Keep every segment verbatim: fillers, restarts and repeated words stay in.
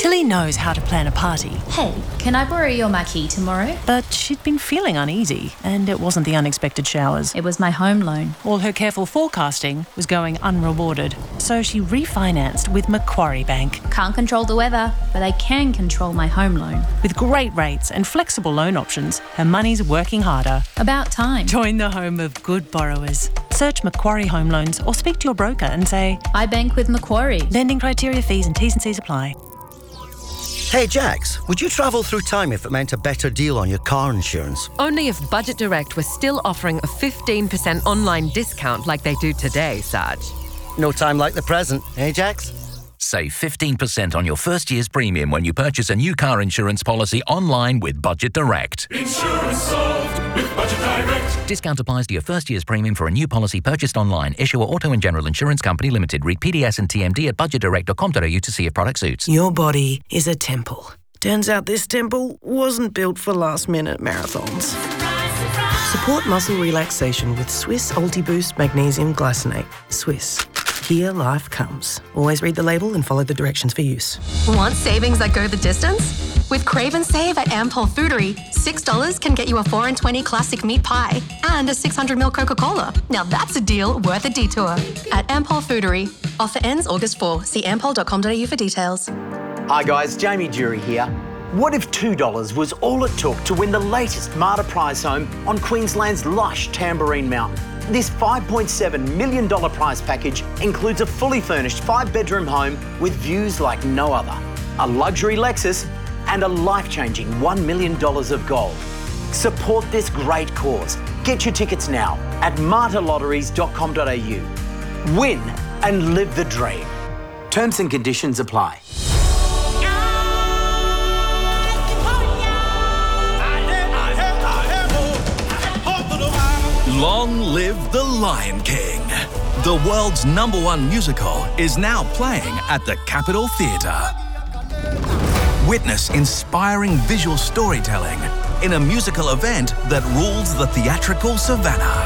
Tilly knows how to plan a party. Hey, can I borrow your marquee tomorrow? But she'd been feeling uneasy, and it wasn't the unexpected showers. It was my home loan. All her careful forecasting was going unrewarded, so she refinanced with Macquarie Bank. Can't control the weather, but I can control my home loan. With great rates and flexible loan options, her money's working harder. About time. Join the home of good borrowers. Search Macquarie Home Loans or speak to your broker and say, I bank with Macquarie. Lending criteria, fees and T's and C's apply. Hey Jax, would you travel through time if it meant a better deal on your car insurance? Only if Budget Direct was still offering a fifteen percent online discount like they do today, Saj. No time like the present, eh Jax? Save fifteen percent on your first year's premium when you purchase a new car insurance policy online with Budget Direct. Insurance solved with Budget Direct. Discount applies to your first year's premium for a new policy purchased online. Issuer Auto and General Insurance Company Limited. Read P D S and T M D at budget direct dot com dot a u to see if product suits. Your body is a temple. Turns out this temple wasn't built for last-minute marathons. Support muscle relaxation with Swiss Ultiboost Magnesium Glycinate. Swiss. Here life comes. Always read the label and follow the directions for use. Want savings that go the distance? With Crave and Save at Ampol Foodery, six dollars can get you a four and twenty classic meat pie and a six hundred milliliter Coca-Cola. Now that's a deal worth a detour. At Ampol Foodery. Offer ends August fourth. See ampol dot com dot a u for details. Hi guys, Jamie Jury here. What if two dollars was all it took to win the latest Marta prize home on Queensland's lush Tamborine Mountain? This five point seven million dollars prize package includes a fully furnished five-bedroom home with views like no other, a luxury Lexus, and a life-changing one million dollars of gold. Support this great cause. Get your tickets now at marta lotteries dot com dot a u. Win and live the dream. Terms and conditions apply. Long live the Lion King. The world's number one musical is now playing at the Capitol Theatre. Witness inspiring visual storytelling in a musical event that rules the theatrical savannah.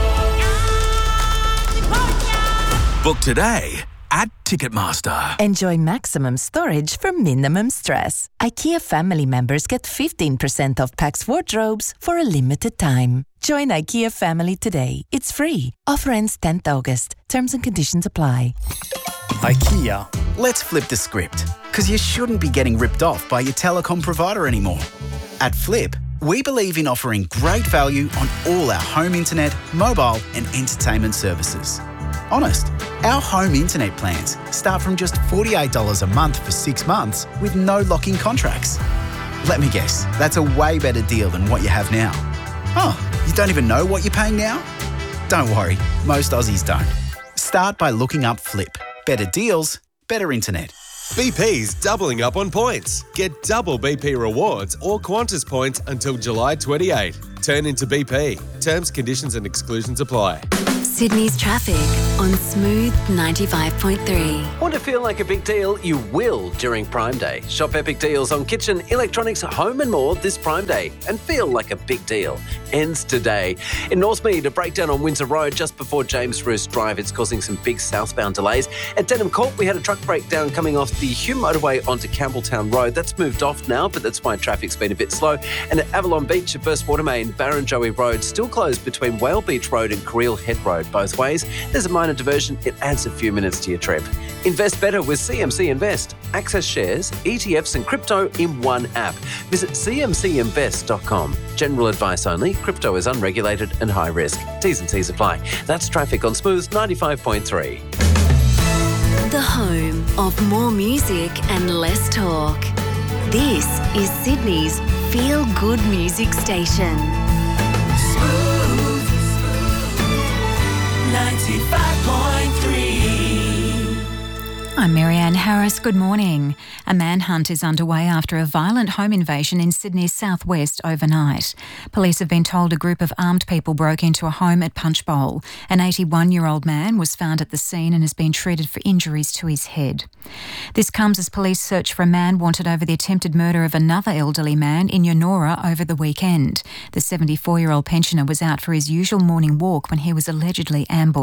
Book today at Ticketmaster. Enjoy maximum storage for minimum stress. IKEA family members get fifteen percent off Pax wardrobes for a limited time. Join IKEA family today. It's free. Offer ends tenth August. Terms and conditions apply. IKEA. Let's flip the script, because you shouldn't be getting ripped off by your telecom provider anymore. At Flip, we believe in offering great value on all our home internet, mobile and entertainment services. Honest, our home internet plans start from just forty-eight dollars a month for six months with no lock-in contracts. Let me guess, that's a way better deal than what you have now. Oh, you don't even know what you're paying now? Don't worry, most Aussies don't. Start by looking up Flip. Better deals, better internet. B P's doubling up on points. Get double B P rewards or Qantas points until July twenty-eighth. Turn into B P. Terms, conditions and exclusions apply. Sydney's traffic on Smooth ninety-five point three. Want to feel like a big deal? You will during Prime Day. Shop epic deals on kitchen, electronics, home and more this Prime Day and feel like a big deal. Ends today. In Northmead, a breakdown on Windsor Road just before James Bruce Drive. It's causing some big southbound delays. At Denham Court, we had a truck breakdown coming off the Hume motorway onto Campbelltown Road. That's moved off now, but that's why traffic's been a bit slow. And at Avalon Beach, at First Water Main, Barrenjoey Road still closed between Whale Beach Road and Creel Head Road both ways. There's a minor diversion. It adds a few minutes to your trip. Invest better with C M C Invest. Access shares, E T Fs and crypto in one app. Visit c m c invest dot com. General advice only. Crypto is unregulated and high risk. T's and C's apply. That's traffic on Smooth ninety-five point three. The home of more music and less talk. This is Sydney's feel-good music station. Smooth ninety-five point three. I'm Marianne Harris. Good morning. A manhunt is underway after a violent home invasion in Sydney's southwest overnight. Police have been told a group of armed people broke into a home at Punchbowl. An eighty-one-year-old man was found at the scene and has been treated for injuries to his head. This comes as police search for a man wanted over the attempted murder of another elderly man in Yonora over the weekend. The seventy-four-year-old pensioner was out for his usual morning walk when he was allegedly ambushed.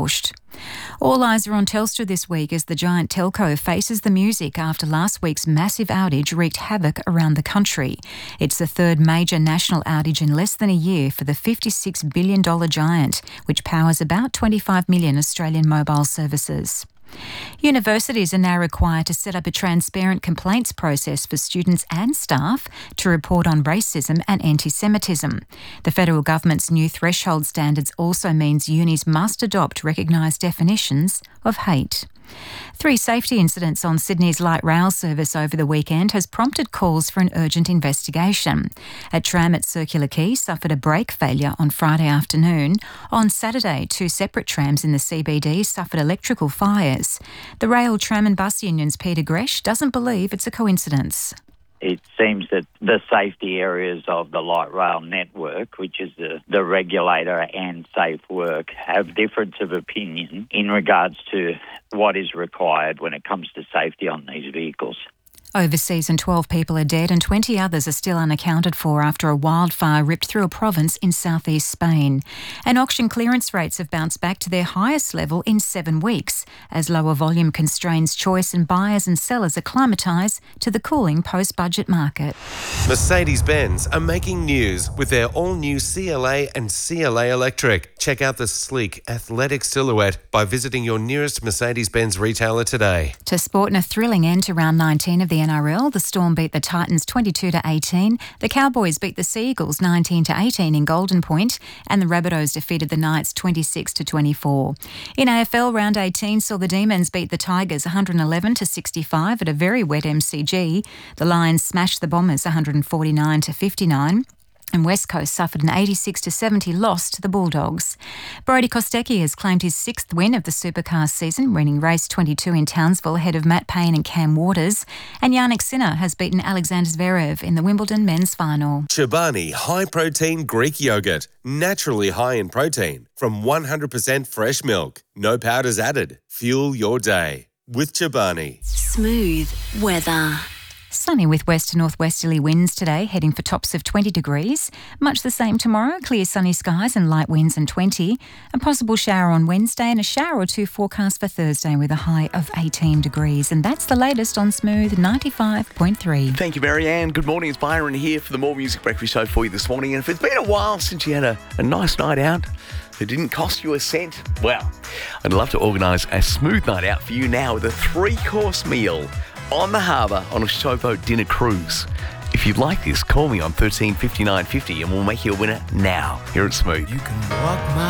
All eyes are on Telstra this week as the giant telco faces the music after last week's massive outage wreaked havoc around the country. It's the third major national outage in less than a year for the fifty-six billion dollars giant, which powers about twenty-five million Australian mobile services. Universities are now required to set up a transparent complaints process for students and staff to report on racism and anti-Semitism. The federal government's new threshold standards also means unis must adopt recognised definitions of hate. Three safety incidents on Sydney's light rail service over the weekend has prompted calls for an urgent investigation. A tram at Circular Quay suffered a brake failure on Friday afternoon. On Saturday, two separate trams in the C B D suffered electrical fires. The Rail, Tram and Bus Union's Peter Gresh doesn't believe it's a coincidence. It seems that the safety areas of the light rail network, which is the, the regulator and Safe Work, have difference of opinion in regards to what is required when it comes to safety on these vehicles. Overseas, and twelve people are dead and twenty others are still unaccounted for after a wildfire ripped through a province in southeast Spain. And auction clearance rates have bounced back to their highest level in seven weeks as lower volume constrains choice and buyers and sellers acclimatise to the cooling post-budget market. Mercedes-Benz are making news with their all-new C L A and C L A Electric. Check out the sleek, athletic silhouette by visiting your nearest Mercedes-Benz retailer today. To sport, in a thrilling end to round nineteen of the N R L, the Storm beat the Titans twenty-two to eighteen, the Cowboys beat the Sea Eagles nineteen to eighteen in Golden Point, and the Rabbitohs defeated the Knights twenty-six to twenty-four. In A F L, round eighteen saw the Demons beat the Tigers one hundred eleven to sixty-five at a very wet M C G. The Lions smashed the Bombers one hundred forty-nine to fifty-nine. And West Coast suffered an eighty-six to seventy loss to the Bulldogs. Brodie Kostecki has claimed his sixth win of the Supercars season, winning race twenty-two in Townsville ahead of Matt Payne and Cam Waters. And Yannick Sinner has beaten Alexander Zverev in the Wimbledon men's final. Chobani high-protein Greek yogurt, naturally high in protein, from one hundred percent fresh milk. No powders added. Fuel your day with Chobani. Smooth weather. Sunny with west to northwesterly winds today, heading for tops of twenty degrees. Much the same tomorrow, clear sunny skies and light winds and twenty. A possible shower on Wednesday and a shower or two forecast for Thursday with a high of eighteen degrees. And that's the latest on Smooth ninety-five point three. Thank you, Marianne. Good morning. It's Byron here for the More Music Breakfast Show for you this morning. And if it's been a while since you had a, a nice night out that didn't cost you a cent, well, I'd love to organise a smooth night out for you now with a three-course meal on the harbour on a showboat dinner cruise. If you'd like this, call me on thirteen fifty-nine fifty and we'll make you a winner now here at Smooth. You can walk my